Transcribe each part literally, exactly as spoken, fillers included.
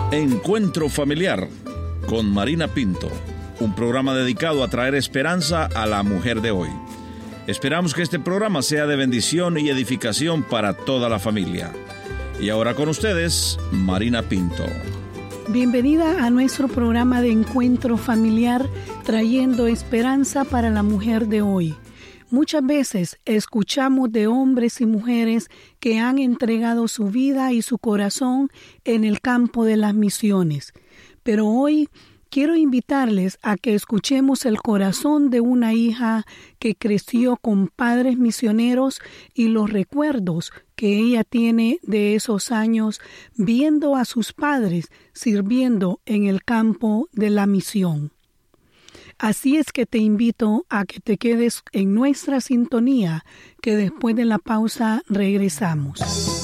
Encuentro Familiar con Marina Pinto, un programa dedicado a traer esperanza a la mujer de hoy. Esperamos que este programa sea de bendición y edificación para toda la familia. Y ahora con ustedes, Marina Pinto. Bienvenida a nuestro programa de Encuentro Familiar, trayendo esperanza para la mujer de hoy. Muchas veces escuchamos de hombres y mujeres que han entregado su vida y su corazón en el campo de las misiones. Pero hoy quiero invitarles a que escuchemos el corazón de una hija que creció con padres misioneros y los recuerdos que ella tiene de esos años viendo a sus padres sirviendo en el campo de la misión. Así es que te invito a que te quedes en nuestra sintonía, que después de la pausa regresamos.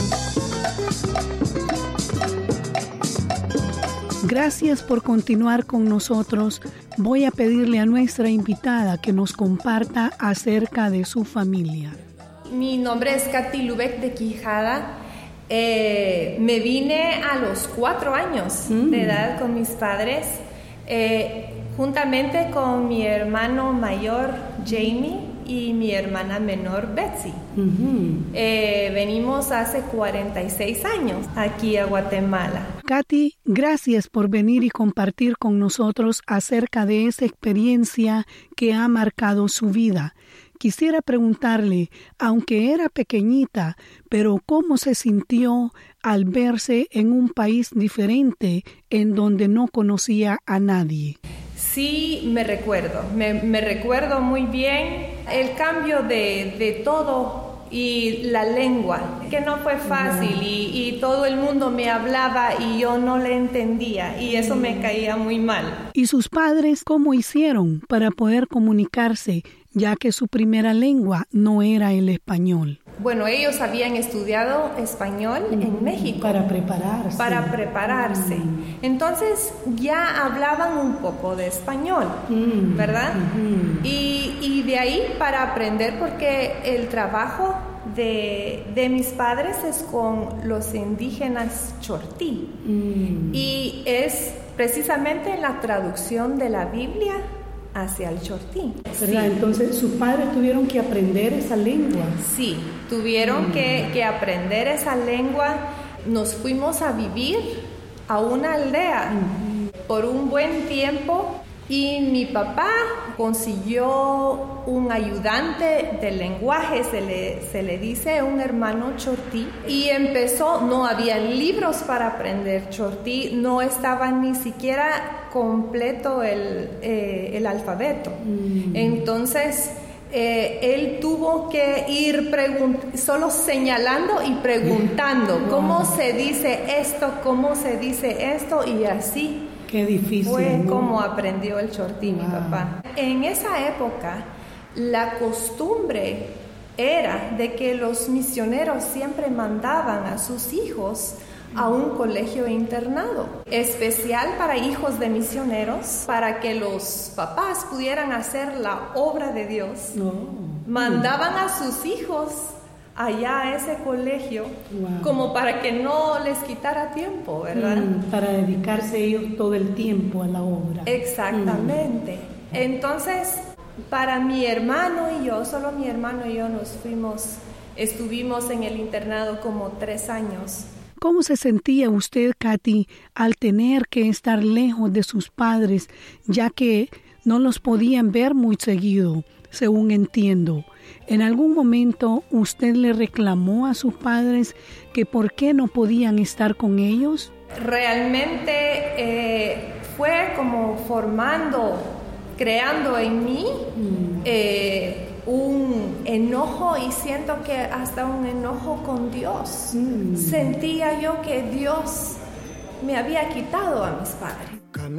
Gracias por continuar con nosotros. Voy a pedirle a nuestra invitada que nos comparta acerca de su familia. Mi nombre es Katy Lubeck de Quijada. Eh, me vine a los cuatro años mm. de edad con mis padres. Eh, Juntamente con mi hermano mayor, Jamie, y mi hermana menor, Betsy. Uh-huh. Eh, venimos hace cuarenta y seis años aquí a Guatemala. Katy, gracias por venir y compartir con nosotros acerca de esa experiencia que ha marcado su vida. Quisiera preguntarle, aunque era pequeñita, pero ¿cómo se sintió al verse en un país diferente en donde no conocía a nadie? Sí, me recuerdo, me, me recuerdo muy bien el cambio de, de todo y la lengua, que no fue fácil y, y todo el mundo me hablaba y yo no le entendía y eso me caía muy mal. ¿Y sus padres cómo hicieron para poder comunicarse, ya que su primera lengua no era el español? Bueno, ellos habían estudiado español mm, en México. Para prepararse. Para prepararse. Mm. Entonces ya hablaban un poco de español, mm. ¿verdad? Mm-hmm. Y, y de ahí para aprender, porque el trabajo de, de mis padres es con los indígenas chortí. Mm. Y es precisamente en la traducción de la Biblia hacia el chortí. ¿Verdad? Sí. Entonces, ¿sus padres tuvieron que aprender esa lengua? Sí, tuvieron mm. que, que aprender esa lengua. Nos fuimos a vivir a una aldea mm. por un buen tiempo y mi papá consiguió un ayudante de lenguaje, se le, se le dice un hermano chortí, y empezó, no había libros para aprender chortí, no estaba ni siquiera completo el, eh, el alfabeto. Mm. Entonces, eh, él tuvo que ir pregunt- solo señalando y preguntando wow. cómo se dice esto, cómo se dice esto, y así. Qué difícil. Fue ¿no? como aprendió el chortí wow. mi papá. En esa época, la costumbre era de que los misioneros siempre mandaban a sus hijos a un colegio internado, especial para hijos de misioneros, para que los papás pudieran hacer la obra de Dios. Oh. Mandaban a sus hijos allá a ese colegio, wow. como para que no les quitara tiempo, ¿verdad? Mm, para dedicarse ellos todo el tiempo a la obra. Exactamente. Mm. Entonces, para mi hermano y yo, solo mi hermano y yo nos fuimos, estuvimos en el internado como tres años. ¿Cómo se sentía usted, Katy, al tener que estar lejos de sus padres, ya que no los podían ver muy seguido, según entiendo? ¿En algún momento usted le reclamó a sus padres que por qué no podían estar con ellos? Realmente eh, fue como formando, creando en mí mm. eh, un enojo, y siento que hasta un enojo con Dios. Mm. Sentía yo que Dios me había quitado a mis padres.